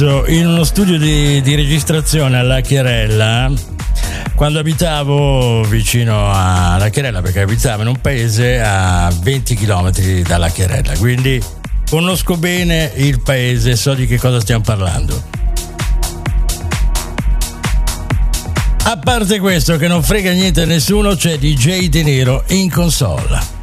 In uno studio di registrazione alla Chiarella, quando abitavo vicino alla Chiarella, perché abitavo in un paese a 20 km dalla Chiarella, quindi conosco bene il paese, so di che cosa stiamo parlando. A parte questo che non frega niente a nessuno, c'è DJ De Niro in console.